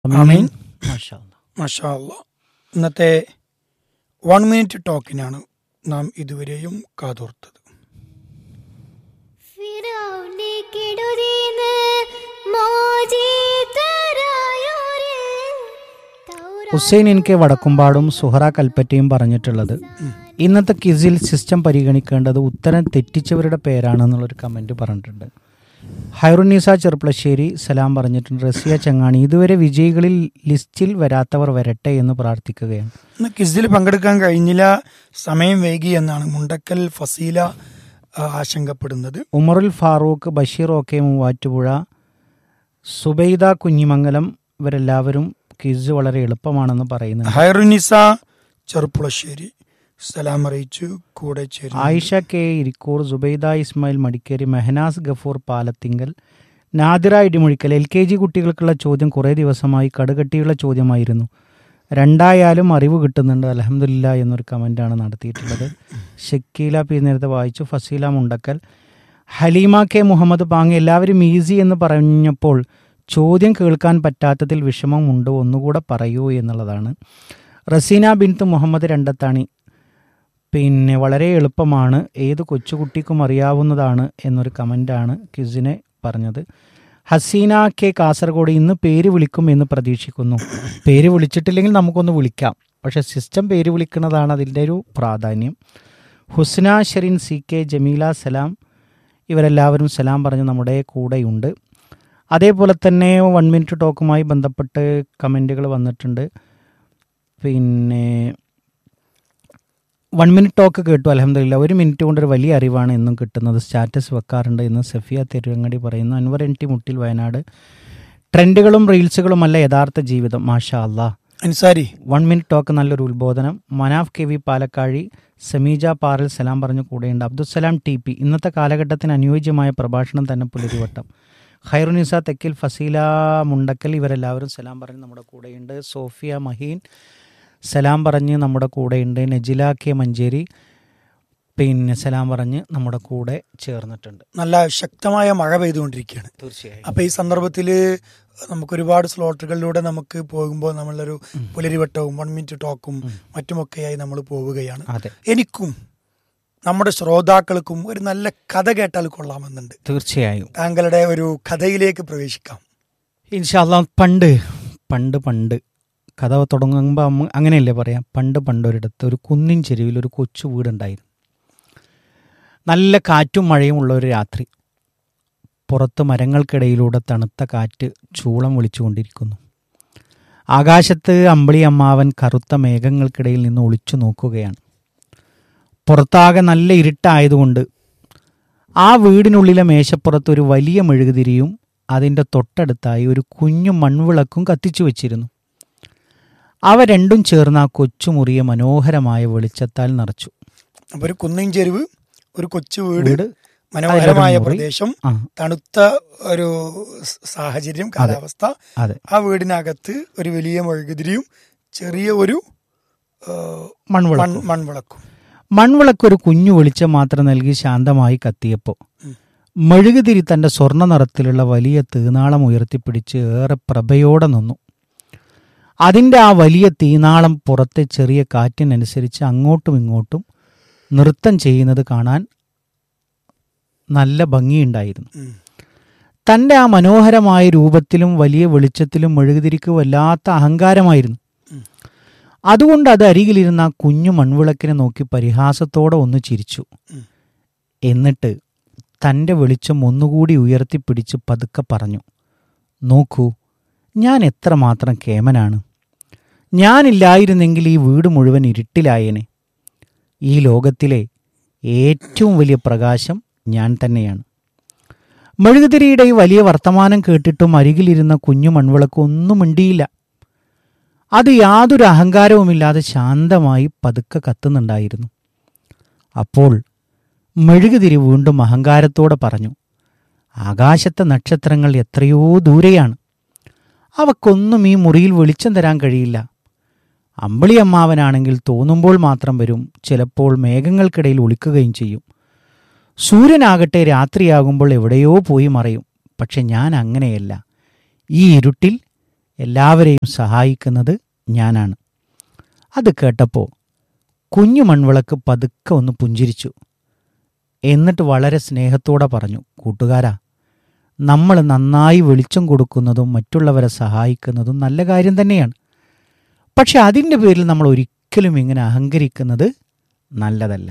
ആമീൻ. മാഷാ അല്ലാ. മാഷാ അല്ലാ. ഇന്നത്തെ 1 മിനിറ്റ് ടോക്കിനാണ് നാം ഇതുവരെയും കാതോർത്തത്. ഫിറൗനെ കെടുതിന്ന് മോചിതരായോരേ ഹുസൈൻ എനിക്ക് വടക്കുംപാടും സുഹറ കൽപ്പറ്റയും പറഞ്ഞിട്ടുള്ളത് ഇന്നത്തെ ക്വിസിൽ സിസ്റ്റം പരിഗണിക്കേണ്ടത് ഉത്തരം തെറ്റിച്ചവരുടെ പേരാണെന്നുള്ളൊരു കമൻറ്റ് പറഞ്ഞിട്ടുണ്ട്. ഹൈറുന്നീസ ചെറുപ്പളശ്ശേരി സലാം പറഞ്ഞിട്ടുണ്ട്. റസിയ ചങ്ങാണി ഇതുവരെ വിജയികളിൽ ലിസ്റ്റിൽ വരാത്തവർ വരട്ടെ എന്ന് പ്രാർത്ഥിക്കുകയാണ്. ഇന്ന് ക്വിസിൽ പങ്കെടുക്കാൻ കഴിഞ്ഞില്ല, സമയം വൈകി എന്നാണ് മുണ്ടക്കൽ ഫസീല ആശങ്കപ്പെടുന്നത്. ഉമറുൽ ഫാറൂഖ്, ബഷീർ ഓക്കെ മൂവാറ്റുപുഴ, സുബൈദ കുഞ്ഞിമംഗലം ഇവരെല്ലാവരും ക്വിസ് വളരെ എളുപ്പമാണെന്ന് പറയുന്നുണ്ട്. ഹൈറുനിസ ചെറുപ്പുളശ്ശേരി സലാം അറിയിച്ചു. കൂടെ ചേരുന്നു ആയിഷ കെ ഇരിക്കൂർ, സുബൈദ ഇസ്മായിൽ മടിക്കേരി, മെഹനാസ് ഗഫൂർ പാലത്തിങ്കൽ, നാദിറ ഇടിമുഴിക്കൽ. LKG കുട്ടികൾക്കുള്ള ചോദ്യം കുറേ ദിവസമായി കടുകട്ടിയുള്ള ചോദ്യമായിരുന്നു. രണ്ടായാലും അറിവ് കിട്ടുന്നുണ്ട് അൽഹംദുലില്ലാ എന്നൊരു കമൻറ്റാണ് നടത്തിയിട്ടുള്ളത്. ഷക്കീല പി നേരത്തെ വായിച്ചു. ഫസീല മുണ്ടക്കൽ, ഹലീമ കെ മുഹമ്മദ് പാങ്ങ് എല്ലാവരും ഈസി എന്ന് പറഞ്ഞപ്പോൾ ചോദ്യം കേൾക്കാൻ പറ്റാത്തതിൽ വിഷമമുണ്ട്, ഒന്നുകൂടെ പറയൂ എന്നുള്ളതാണ്. റസീന ബിൻത്ത് മുഹമ്മദ് രണ്ടത്താണി പിന്നെ വളരെ എളുപ്പമാണ്, ഏത് കൊച്ചുകുട്ടിക്കും അറിയാവുന്നതാണ് എന്നൊരു കമൻ്റാണ് ക്വിസിനെ പറഞ്ഞത്. ഹസീന കെ കാസർഗോഡ് ഇന്ന് പേര് വിളിക്കും എന്ന് പ്രതീക്ഷിക്കുന്നു. പേര് വിളിച്ചിട്ടില്ലെങ്കിൽ നമുക്കൊന്ന് വിളിക്കാം, പക്ഷേ സിസ്റ്റം പേര് വിളിക്കുന്നതാണ് അതിൻ്റെ ഒരു പ്രാധാന്യം. ഹുസ്ന ഷെറിൻ CK, ജമീല സലാം ഇവരെല്ലാവരും സലാം പറഞ്ഞ് നമ്മുടെ കൂടെയുണ്ട്. അതേപോലെ തന്നെ 1 മിനിറ്റ് ടോക്കുമായി ബന്ധപ്പെട്ട് കമൻറ്റുകൾ വന്നിട്ടുണ്ട്. പിന്നെ 1 മിനിറ്റ് ടോക്ക് കേട്ടു അൽഹംദുലില്ലാ. 1 മിനിറ്റ് കൊണ്ടൊരു വലിയ അറിവാണ് എന്നും കിട്ടുന്നത്. സ്റ്റാറ്റസ് വെക്കാറുണ്ട് എന്ന് സഫിയ തെരുവങ്ങടി പറയുന്നു. അൻവർ NT മുട്ടിൽ വയനാട്, ട്രെൻഡുകളും റീൽസുകളുമല്ല യഥാർത്ഥ ജീവിതം. മാഷാ അല്ലാ. അൻസാരി 1 മിനിറ്റ് ടോക്ക് നല്ലൊരു ഉത്ബോധനം. മനാഫ് KV പാലക്കാഴി, സമീജ പാറൽ സലാം പറഞ്ഞു കൂടെയുണ്ട്. അബ്ദുസലാം TP ഇന്നത്തെ കാലഘട്ടത്തിന് അനുയോജ്യമായ പ്രഭാഷണം തന്നെ പുലരിവട്ടം. ഖൈറുനിസ തെക്കിൽ, ഫസീല മുണ്ടക്കൽ ഇവരെല്ലാവരും സലാം പറഞ്ഞ് നമ്മുടെ കൂടെയുണ്ട്. സോഫിയ മഹീൻ സലാം പറഞ്ഞ് നമ്മുടെ കൂടെയുണ്ട്. നജില കെ മഞ്ചേരി പിന്നെ സലാം പറഞ്ഞ് നമ്മുടെ കൂടെ ചേർന്നിട്ടുണ്ട്. നല്ല ശക്തമായ മഴ പെയ്തുകൊണ്ടിരിക്കുകയാണ്. തീർച്ചയായും. അപ്പോൾ ഈ സന്ദർഭത്തിൽ നമുക്കൊരുപാട് സ്ലോട്ടുകളിലൂടെ നമുക്ക് പോകുമ്പോൾ നമ്മളൊരു പുലരിവട്ടവും 1 മിനിറ്റ് ടോക്കും മറ്റുമൊക്കെയായി നമ്മൾ പോവുകയാണ്. അതെ, എനിക്കും നമ്മുടെ ശ്രോതാക്കൾക്കും ഒരു നല്ല കഥ കേട്ടാൽ കൊള്ളാമെന്നുണ്ട്. തീർച്ചയായും. താങ്കളുടെ ഒരു കഥയിലേക്ക് പ്രവേശിക്കാം. ഇൻഷാ അല്ലാ. പണ്ട് പണ്ട് പണ്ട് കഥ തുടങ്ങുമ്പോൾ അങ്ങനെയല്ലേ പറയാം. പണ്ടൊരിടത്ത് ഒരു കുന്നിൻ ചെരുവിൽ ഒരു കൊച്ചു വീടുണ്ടായിരുന്നു. നല്ല കാറ്റും മഴയും ഉള്ള ഒരു രാത്രി. പുറത്ത് മരങ്ങൾക്കിടയിലൂടെ തണുത്ത കാറ്റ് ചൂളം വിളിച്ചുകൊണ്ടിരിക്കുന്നു. ആകാശത്ത് അമ്പിളി അമ്മാവൻ കറുത്ത മേഘങ്ങൾക്കിടയിൽ നിന്ന് ഒളിച്ചു നോക്കുകയാണ്. പുറത്താകെ നല്ല ഇരുട്ടായതുകൊണ്ട് ആ വീടിനുള്ളിലെ മേശപ്പുറത്ത് ഒരു വലിയ മെഴുകുതിരിയും അതിൻ്റെ തൊട്ടടുത്തായി ഒരു കുഞ്ഞു മൺവിളക്കും കത്തിച്ചു വച്ചിരുന്നു. അവ രണ്ടും ചേർന്ന് ആ കൊച്ചുമുറിയെ മനോഹരമായ വെളിച്ചത്താൽ നിറച്ചു. അപ്പോൾ ഒരു കുന്നിൻ ചെരുവ്, ഒരു കൊച്ചു വീട്, മനോഹരമായ പ്രദേശം, തണുത്ത ഒരു സാഹചര്യം, കാലാവസ്ഥ. ആ വീടിനകത്ത് ഒരു വലിയ മെഴുകുതിരിയും ചെറിയ ഒരു മൺവിളക്കും. മൺവിളക്കൊരു കുഞ്ഞു വെളിച്ചം മാത്രം നൽകി ശാന്തമായി കത്തിയപ്പോൾ മെഴുകുതിരി തൻ്റെ സ്വർണ്ണ നിറത്തിലുള്ള വലിയ തീനാളം ഉയർത്തിപ്പിടിച്ച് ഏറെ പ്രഭയോടെ നിന്നു. അതിൻ്റെ ആ വലിയ തീനാളം പുറത്തെ ചെറിയ കാറ്റിനനുസരിച്ച് അങ്ങോട്ടും ഇങ്ങോട്ടും നൃത്തം ചെയ്യുന്നത് കാണാൻ നല്ല ഭംഗിയുണ്ടായിരുന്നു. തൻ്റെ ആ മനോഹരമായ രൂപത്തിലും വലിയ വെളിച്ചത്തിലും മെഴുകുതിരിക്ക് വല്ലാത്ത അഹങ്കാരമായിരുന്നു. അതുകൊണ്ട് അത് അരികിലിരുന്ന ആ കുഞ്ഞു മൺവിളക്കിനെ നോക്കി പരിഹാസത്തോടെ ഒന്ന് ചിരിച്ചു. എന്നിട്ട് തൻ്റെ വെളിച്ചം ഒന്നുകൂടി ഉയർത്തിപ്പിടിച്ച് പതുക്കെ പറഞ്ഞു, നോക്കൂ, ഞാൻ എത്രമാത്രം കേമനാണ്. ഞാനില്ലായിരുന്നെങ്കിൽ ഈ വീട് മുഴുവൻ ഇരുട്ടിലായേനെ. ഈ ലോകത്തിലെ ഏറ്റവും വലിയ പ്രകാശം ഞാൻ തന്നെയാണ്. മെഴുകുതിരിയുടെ ഈ വലിയ വർത്തമാനം കേട്ടിട്ടും അരികിലിരുന്ന കുഞ്ഞു മൺവിളക്ക് ഒന്നും മിണ്ടിയില്ല. അത് യാതൊരു അഹങ്കാരവുമില്ലാതെ ശാന്തമായി പതുക്കെ കത്തുന്നുണ്ടായിരുന്നു. അപ്പോൾ മെഴുകുതിരി വീണ്ടും അഹങ്കാരത്തോടെ പറഞ്ഞു, ആകാശത്തെ നക്ഷത്രങ്ങൾ എത്രയോ ദൂരെയാണ്. അവക്കൊന്നും ഈ മുറിയിൽ വെളിച്ചം തരാൻ കഴിയില്ല. അമ്പിളി അമ്മാവനാണെങ്കിൽ തോന്നുമ്പോൾ മാത്രം വരും, ചിലപ്പോൾ മേഘങ്ങൾക്കിടയിൽ ഒളിക്കുകയും ചെയ്യും. സൂര്യനാകട്ടെ രാത്രിയാകുമ്പോൾ എവിടെയോ പോയി മറയും. പക്ഷെ ഞാൻ അങ്ങനെയല്ല. ഈ ഇരുട്ടിൽ എല്ലാവരെയും സഹായിക്കുന്നത് ഞാനാണ്. അത് കേട്ടപ്പോൾ കുഞ്ഞു മൺവിളക്ക് പതുക്കെ ഒന്ന് പുഞ്ചിരിച്ചു. എന്നിട്ട് വളരെ സ്നേഹത്തോടെ പറഞ്ഞു, കൂട്ടുകാരാ, നമ്മൾ നന്നായി വെളിച്ചം കൊടുക്കുന്നതും മറ്റുള്ളവരെ സഹായിക്കുന്നതും നല്ല കാര്യം തന്നെയാണ്. പക്ഷെ അതിൻ്റെ പേരിൽ നമ്മൾ ഒരിക്കലും ഇങ്ങനെ അഹങ്കരിക്കുന്നത് നല്ലതല്ല.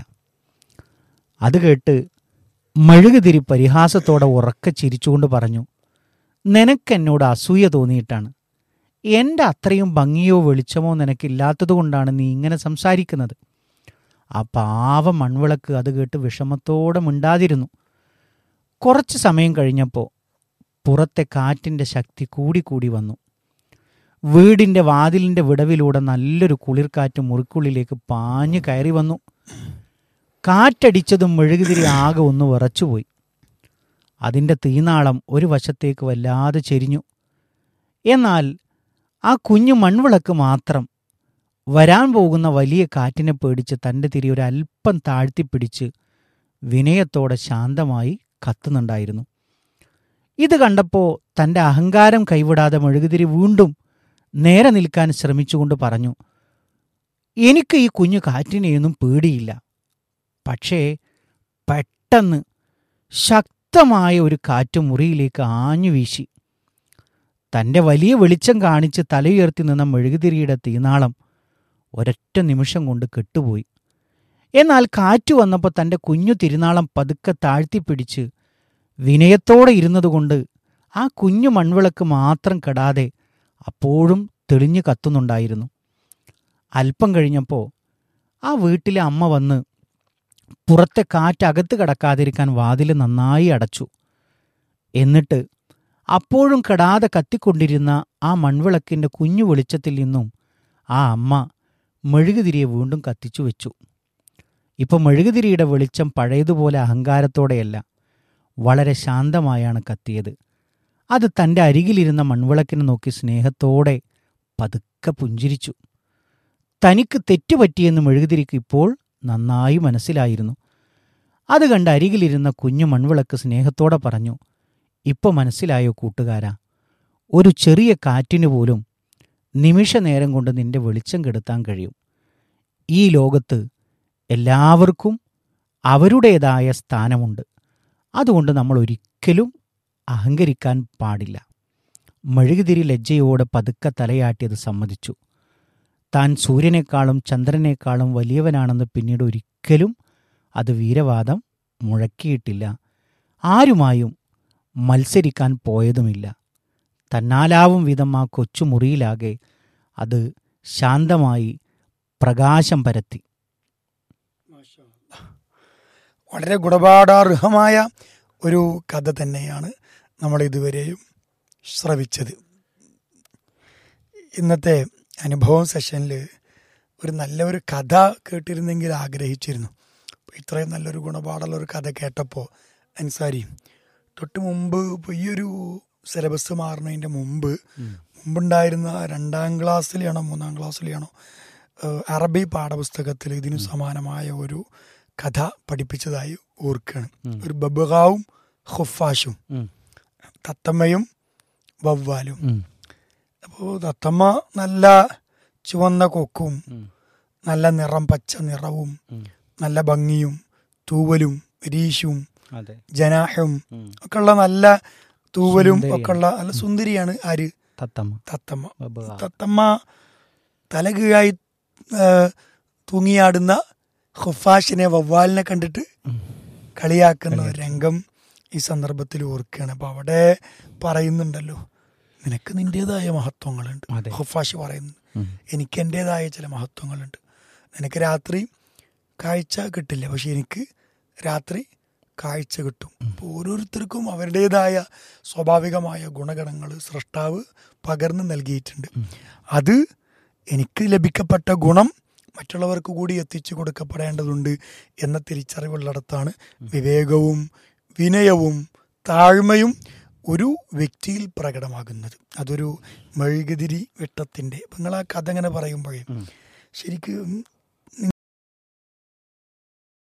അത് കേട്ട് മെഴുകുതിരി പരിഹാസത്തോടെ ഉറക്കെ ചിരിച്ചുകൊണ്ട് പറഞ്ഞു, നിനക്കെന്നോട് അസൂയ തോന്നിയിട്ടാണ്. എൻ്റെ അത്രയും ഭംഗിയോ വെളിച്ചമോ നിനക്കില്ലാത്തതുകൊണ്ടാണ് നീ ഇങ്ങനെ സംസാരിക്കുന്നത്. ആ പാവ മൺവിളക്ക് അത് കേട്ട് വിഷമത്തോടെ മിണ്ടാതിരുന്നു. കുറച്ച് സമയം കഴിഞ്ഞപ്പോൾ പുറത്തെ കാറ്റിൻ്റെ ശക്തി കൂടിക്കൂടി വന്നു. വീടിൻ്റെ വാതിലിൻ്റെ വിടവിലൂടെ നല്ലൊരു കുളിർക്കാറ്റ് മുറിക്കുള്ളിലേക്ക് പാഞ്ഞു കയറി വന്നു. കാറ്റടിച്ചതും മെഴുകുതിരി ആകെ ഒന്ന് വിറച്ചുപോയി. അതിൻ്റെ തീനാളം ഒരു വശത്തേക്ക് വല്ലാതെ ചെരിഞ്ഞു. എന്നാൽ ആ കുഞ്ഞു മൺവിളക്ക് മാത്രം വരാൻ പോകുന്ന വലിയ കാറ്റിനെ പേടിച്ച് തൻ്റെ തിരി ഒരല്പം താഴ്ത്തിപ്പിടിച്ച് വിനയത്തോടെ ശാന്തമായി കത്തുന്നുണ്ടായിരുന്നു. ഇത് കണ്ടപ്പോൾ തൻ്റെ അഹങ്കാരം കൈവിടാതെ മെഴുകുതിരി വീണ്ടും നേരെ നിൽക്കാൻ ശ്രമിച്ചുകൊണ്ട് പറഞ്ഞു, എനിക്ക് ഈ കുഞ്ഞു കാറ്റിനെയൊന്നും പേടിയില്ല. പക്ഷേ പെട്ടെന്ന് ശക്തമായ ഒരു കാറ്റ് മുറിയിലേക്ക് ആഞ്ഞു വീശി. തൻ്റെ വലിയ വെളിച്ചം കാണിച്ച് തലയുയർത്തി നിന്ന മെഴുകുതിരിയുടെ തീനാളം ഒരൊറ്റ നിമിഷം കൊണ്ട് കെട്ടുപോയി. എന്നാൽ കാറ്റ് വന്നപ്പോൾ തൻ്റെ കുഞ്ഞു തിരുനാളം പതുക്കെ താഴ്ത്തിപ്പിടിച്ച് വിനയത്തോടെ ഇരുന്നതുകൊണ്ട് ആ കുഞ്ഞു മൺവിളക്ക് മാത്രം കെടാതെ അപ്പോഴും തെളിഞ്ഞു കത്തുന്നുണ്ടായിരുന്നു. അല്പം കഴിഞ്ഞപ്പോൾ ആ വീട്ടിലെ അമ്മ വന്ന് പുറത്തെ കാറ്റകത്ത് കടക്കാതിരിക്കാൻ വാതിൽ നന്നായി അടച്ചു. എന്നിട്ട് അപ്പോഴും കെടാതെ കത്തിക്കൊണ്ടിരുന്ന ആ മൺവിളക്കിൻ്റെ കുഞ്ഞു വെളിച്ചത്തിൽ നിന്നും ആ അമ്മ മെഴുകുതിരിയെ വീണ്ടും കത്തിച്ചു വെച്ചു. ഇപ്പം മെഴുകുതിരിയുടെ വെളിച്ചം പഴയതുപോലെ അഹങ്കാരത്തോടെയല്ല, വളരെ ശാന്തമായാണ് കത്തിയത്. അത് തൻ്റെ അരികിലിരുന്ന മൺവിളക്കിനെ നോക്കി സ്നേഹത്തോടെ പതുക്കെ പുഞ്ചിരിച്ചു. തനിക്ക് തെറ്റുപറ്റിയെന്ന് മെഴുകുതിരിക്ക് ഇപ്പോൾ നന്നായി മനസ്സിലായിരുന്നു. അത് കണ്ട് അരികിലിരുന്ന കുഞ്ഞു മൺവിളക്ക് സ്നേഹത്തോടെ പറഞ്ഞു, ഇപ്പോൾ മനസ്സിലായോ കൂട്ടുകാരാ, ഒരു ചെറിയ കാറ്റിനു പോലും നിമിഷനേരം കൊണ്ട് നിന്റെ വെളിച്ചം കെടുത്താൻ കഴിയും. ഈ ലോകത്ത് എല്ലാവർക്കും അവരുടേതായ സ്ഥാനമുണ്ട്. അതുകൊണ്ട് നമ്മൾ ഒരിക്കലും അഹങ്കരിക്കാൻ പാടില്ല. മെഴുകുതിരി ലജ്ജയോടെ പതുക്കെ തലയാട്ടിയത് സമ്മതിച്ചു. താൻ സൂര്യനേക്കാളും ചന്ദ്രനേക്കാളും വലിയവനാണെന്ന് പിന്നീട് ഒരിക്കലും അത് വീരവാദം മുഴക്കിയിട്ടില്ല. ആരുമായും മത്സരിക്കാൻ പോയതുമില്ല. തന്നാലാവും വിധം ആ കൊച്ചുമുറിയിലാകെ അത് ശാന്തമായി പ്രകാശം പരത്തി. വളരെ ഗുണപാഠാർഹമായ ഒരു കഥ തന്നെയാണ് നമ്മൾ ഇതുവരെയും ശ്രവിച്ചത്. ഇന്നത്തെ അനുഭവം സെഷനിൽ ഒരു നല്ലൊരു കഥ കേട്ടിരുന്നെങ്കിൽ ആഗ്രഹിച്ചിരുന്നു. ഇത്രയും നല്ലൊരു ഗുണപാഠമുള്ളൊരു കഥ കേട്ടപ്പോൾ അൻസാരി തൊട്ട് മുമ്പ് ഇപ്പോൾ ഈ ഒരു സിലബസ് മാറുന്നതിൻ്റെ മുമ്പുണ്ടായിരുന്ന 2ാം ക്ലാസ്സിലെയാണോ 3ാം ക്ലാസ്സിലെയാണോ അറബി പാഠപുസ്തകത്തിൽ ഇതിനു സമാനമായ ഒരു കഥ പഠിപ്പിച്ചതായി ഓർക്കുകയാണ്. ഒരു ബബ്ഗാവും ഖുഫാഷും, തത്തമ്മയും വവ്വാലും. അപ്പോൾ തത്തമ്മ നല്ല ചുവന്ന കൊക്കും നല്ല നിറം പച്ച നിറവും നല്ല ഭംഗിയും തൂവലും രീശും ജനാഹും ഒക്കെ ഉള്ള നല്ല തൂവലും ഒക്കെ ഉള്ള നല്ല സുന്ദരിയാണ് ആര്? തത്തമ്മ. തത്തമ്മ തലകീഴായി തൂങ്ങിയാടുന്ന ഖുഫാഷിനെ വവ്വാലിനെ കണ്ടിട്ട് കളിയാക്കുന്ന ഒരു രംഗം ഈ സന്ദർഭത്തിൽ ഓർക്കുകയാണ്. അപ്പൊ അവിടെ പറയുന്നുണ്ടല്ലോ, നിനക്ക് നിന്റേതായ മഹത്വങ്ങളുണ്ട്. ഖുഫാഷ് പറയുന്നു, എനിക്ക് എൻ്റെതായ ചില മഹത്വങ്ങളുണ്ട്. നിനക്ക് രാത്രി കാഴ്ച കിട്ടില്ല, പക്ഷെ എനിക്ക് രാത്രി കാഴ്ച കിട്ടും. അപ്പോൾ ഓരോരുത്തർക്കും അവരുടേതായ സ്വാഭാവികമായ ഗുണഗണങ്ങൾ സൃഷ്ടാവ് പകർന്നു നൽകിയിട്ടുണ്ട്. അത് എനിക്ക് ലഭിക്കപ്പെട്ട ഗുണം മറ്റുള്ളവർക്ക് കൂടി എത്തിച്ചു കൊടുക്കപ്പെടേണ്ടതുണ്ട് എന്ന തിരിച്ചറിവുള്ളിടത്താണ് വിവേകവും വിനയവും താഴ്മയും ഒരു വ്യക്തിയിൽ പ്രകടമാകുന്നത്. അതൊരു മെഴുകുതിരി വെട്ടത്തിൻ്റെ, നിങ്ങൾ ആ കഥ ഇങ്ങനെ പറയുമ്പോഴേ ശരിക്കും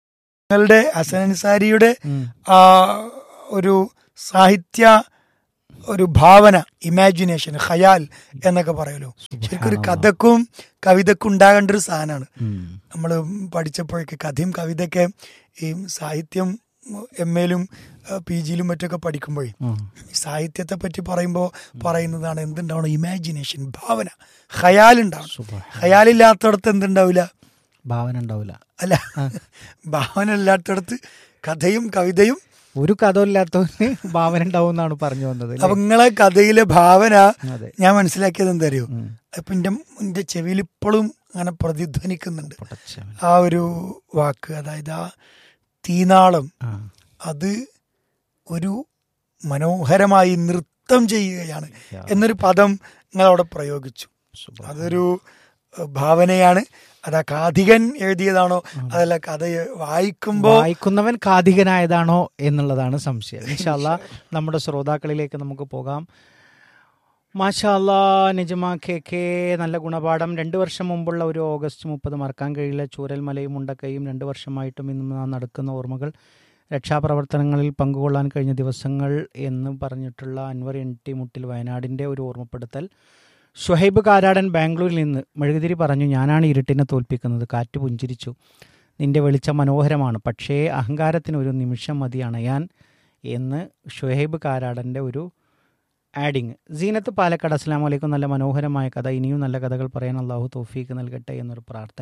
നിങ്ങളുടെ ഹസൻ അൻസാരിയുടെ ആ ഒരു സാഹിത്യ ഒരു ഭാവന, ഇമാജിനേഷൻ, ഖയാൽ എന്നൊക്കെ പറയുമല്ലോ. ശരിക്കും ഒരു കഥക്കും കവിതക്കും ഉണ്ടാകേണ്ട ഒരു സാധനമാണ്. നമ്മൾ പഠിച്ചപ്പോഴൊക്കെ കഥയും കവിതയൊക്കെ ഈ സാഹിത്യം MA-ലും PG-ലും മറ്റൊക്കെ പഠിക്കുമ്പോഴേ സാഹിത്യത്തെ പറ്റി പറയുന്നതാണ് എന്തുണ്ടാവണം, ഇമാജിനേഷൻ, ഭാവന, ഖയാലുണ്ടാവണം. ഖയാലില്ലാത്തടത്ത് എന്തുണ്ടാവില്ല, ഭാവന ഉണ്ടാവില്ല. അല്ല, ഭാവന ഇല്ലാത്തടത്ത് കഥയും കവിതയും, ഒരു കഥ ഇല്ലാത്തവന് ഭാവന ഉണ്ടാവും എന്നാണ് പറഞ്ഞു വന്നത്. അപ്പൊ നിങ്ങളെ കഥയിലെ ഭാവന ഞാൻ മനസ്സിലാക്കിയത് എന്താ അറിയോ, അപ്പൊ എന്റെ ചെവിയിൽ ഇപ്പോഴും അങ്ങനെ പ്രതിധ്വനിക്കുന്നുണ്ട് ആ ഒരു വാക്ക്. അതായത് ആ തീനാളം അത് ഒരു മനോഹരമായി നൃത്തം ചെയ്യുകയാണ് എന്നൊരു പദം നിങ്ങളവിടെ പ്രയോഗിച്ചു. അതൊരു ഭാവനയാണ്. അതാ കാഥികൻ എഴുതിയതാണോ അതല്ല കഥ വായിക്കുന്നവൻ കാഥികനായതാണോ എന്നുള്ളതാണ് സംശയം. ഇൻഷാ അല്ലാഹ് നമ്മുടെ ശ്രോതാക്കളിലേക്ക് നമുക്ക് പോകാം. മാഷാ അല്ലാഹ്, നിജമ KK നല്ല ഗുണപാഠം. 2 വർഷം മുമ്പുള്ള ഒരു ഓഗസ്റ്റ് 30 മറക്കാൻ കഴിയില്ല. ചൂരൽമലയും മുണ്ടക്കയും 2 വർഷമായിട്ടും ഇന്ന് നടക്കുന്ന ഓർമ്മകൾ, രക്ഷാപ്രവർത്തനങ്ങളിൽ പങ്കുകൊള്ളാൻ കഴിഞ്ഞ ദിവസങ്ങൾ എന്ന് പറഞ്ഞിട്ടുള്ള അൻവർ NT മുട്ടിൽ വയനാടിൻ്റെ ഒരു ഓർമ്മപ്പെടുത്തൽ. ഷുഹൈബ് കാരാടൻ ബാംഗ്ലൂരിൽ നിന്ന് മെഴുകുതിരി പറഞ്ഞു, ഞാനാണ് ഇരുട്ടിനെ തോൽപ്പിക്കുന്നത്. കാറ്റ് പുഞ്ചിരിച്ചു, നിന്റെ വെളിച്ചം മനോഹരമാണ്, പക്ഷേ അഹങ്കാരത്തിന് ഒരു നിമിഷം മതി അണയാൻ എന്ന് ഷുഹൈബ് കാരാടൻ്റെ ഒരു ആഡിങ്. സീനത്ത് പാലക്കാട്, അസ്സലാമു അലൈക്കും. നല്ല മനോഹരമായ കഥ, ഇനിയും നല്ല കഥകൾ പറയാൻ അള്ളാഹു തൗഫീക്ക് നൽകട്ടെ എന്നൊരു പ്രാർത്ഥന.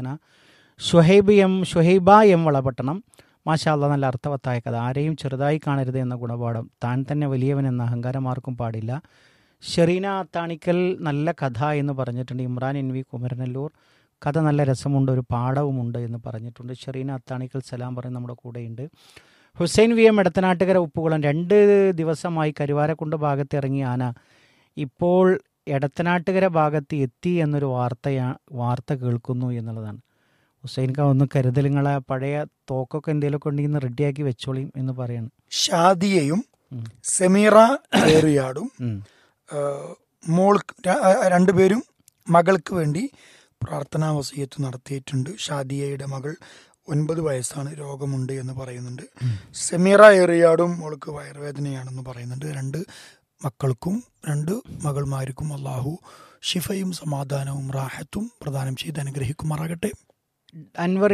ഷുഹൈബ എം വളപട്ടണം, മാഷാ അല്ലാഹ് നല്ല അർത്ഥവത്തായ കഥ, ആരെയും ചെറുതായി കാണരുത് എന്ന ഗുണപാഠം, താൻ തന്നെ വലിയവൻ എന്ന അഹങ്കാരം ആർക്കും പാടില്ല. ഷെറീന അത്താണിക്കൽ നല്ല കഥ എന്ന് പറഞ്ഞിട്ടുണ്ട്. ഇമ്രാൻ NV കുമരനല്ലൂർ, കഥ നല്ല രസമുണ്ട്, ഒരു പാഠവുമുണ്ട് എന്ന് പറഞ്ഞിട്ടുണ്ട്. ഷെറീന അത്താണിക്കൽ സലാം പറഞ്ഞ് നമ്മുടെ കൂടെയുണ്ട്. ഹുസൈൻ VM എടത്തനാട്ടുകര ഉപ്പുകുളം, 2 ദിവസമായി കരുവാരക്കുണ്ട് ഭാഗത്ത് ഇറങ്ങിയ ആന ഇപ്പോൾ എടത്തനാട്ടുകര ഭാഗത്ത് എത്തി എന്നൊരു വാർത്ത കേൾക്കുന്നു എന്നുള്ളതാണ്. ഹുസൈൻക ഒന്ന് കരുതലുങ്ങളെ പഴയ തോക്കൊക്കെ എന്തെങ്കിലുമൊക്കെ ഉണ്ടെങ്കിൽ റെഡിയാക്കി വെച്ചോളിയും എന്ന് പറയാണ്. ഷാദിയയും സെമീറ ഏറിയാടും മോൾക്ക് 2 പേരും മകൾക്ക് വേണ്ടി പ്രാർത്ഥനാ വസിയത്ത് നടത്തിയിട്ടുണ്ട്. ഷാദിയയുടെ മകൾ 9 വയസ്സാണ്, രോഗമുണ്ട് എന്ന് പറയുന്നുണ്ട്. സെമീറ ഏറിയാടും മോൾക്ക് വയറുവേദനയാണെന്ന് പറയുന്നുണ്ട്. 2 മക്കൾക്കും 2 മകൾമാർക്കും അള്ളാഹു ഷിഫയും സമാധാനവും റാഹത്തും പ്രദാനം ചെയ്ത് അനുഗ്രഹിക്കുമാറാകട്ടെ. അൻവർ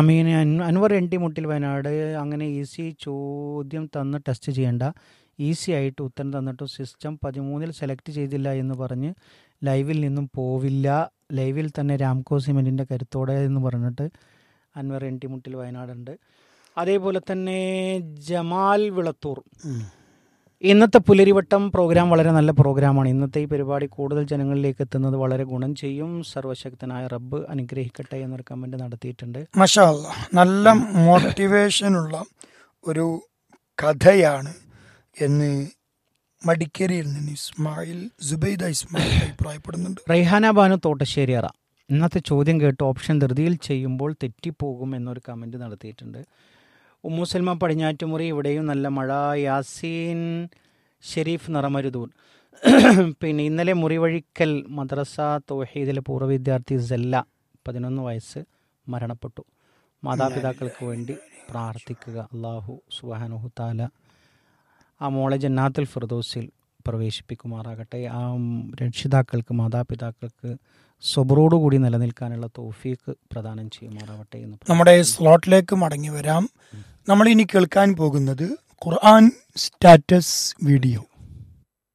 NT മുട്ടിൽ വയനാട്, അങ്ങനെ ഈസി ചോദ്യം തന്ന് ടെസ്റ്റ് ചെയ്യേണ്ട, ഈസി ആയിട്ട് ഉത്തരം തന്നിട്ട് സിസ്റ്റം 13 സെലക്ട് ചെയ്തില്ല എന്ന് പറഞ്ഞ് ലൈവിൽ നിന്നും പോവില്ല, ലൈവിൽ തന്നെ രാംകോ സിമെൻറ്റിൻ്റെ കരുത്തോടെ എന്ന് പറഞ്ഞിട്ട് അൻവർ NT മുട്ടിൽ വയനാടുണ്ട്. അതേപോലെ തന്നെ ജമാൽ വിളത്തൂർ, ഇന്നത്തെ പുലരിവട്ടം പ്രോഗ്രാം വളരെ നല്ല പ്രോഗ്രാമാണ്. ഇന്നത്തെ ഈ പരിപാടി കൂടുതൽ ജനങ്ങളിലേക്ക് എത്തുന്നത് വളരെ ഗുണം ചെയ്യും. സർവശക്തനായ റബ്ബ് അനുഗ്രഹിക്കട്ടെ എന്നൊരു കമൻറ്റ് നടത്തിയിട്ടുണ്ട്. മാഷാ അല്ലാഹ്, നല്ല മോട്ടിവേഷനുള്ള ഒരു കഥയാണ് എന്ന് മടിക്കേരിയിൽ നിന്ന് സുബൈദ ഇസ്മായിൽ അഭിപ്രായപ്പെടുന്നുണ്ട്. റൈഹാന ബാനു തോട്ടശ്ശേരിയറ, ഇന്നത്തെ ചോദ്യം കേട്ട് ഓപ്ഷൻ ധൃതിയിൽ ചെയ്യുമ്പോൾ തെറ്റിപ്പോകും എന്നൊരു കമൻറ്റ് നടത്തിയിട്ടുണ്ട്. ഉമ്മുസൽമ പടിഞ്ഞാറ്റുമുറി, ഇവിടെയും നല്ല മഴ. യാസീൻ ഷെരീഫ് നിറമരുതൂർ, പിന്നെ ഇന്നലെ മുറിവഴിക്കൽ മദ്രസ തൗഹീദിലെ പൂർവ്വ വിദ്യാർത്ഥി സെല്ല 11 വയസ്സ് മരണപ്പെട്ടു. മാതാപിതാക്കൾക്ക് വേണ്ടി പ്രാർത്ഥിക്കുക. അള്ളാഹു സുബ്ഹാനഹു തആല ആ മോളെ ജന്നാത്തുൽ ഫിർദൗസിൽ പ്രവേശിപ്പിക്കുമാറാകട്ടെ. ആ രക്ഷിതാക്കൾക്ക്, മാതാപിതാക്കൾക്ക് സബറോടുകൂടി നിലനിൽക്കാനുള്ള തൗഫീക്ക് പ്രദാനം ചെയ്യുമാറാവട്ടെ എന്ന്. നമ്മുടെ സ്ലോട്ടിലേക്ക് മടങ്ങി വരാം. നമ്മൾ ഇനി കേൾക്കാൻ പോകുന്നത് ഖുർആൻ സ്റ്റാറ്റസ് വീഡിയോ.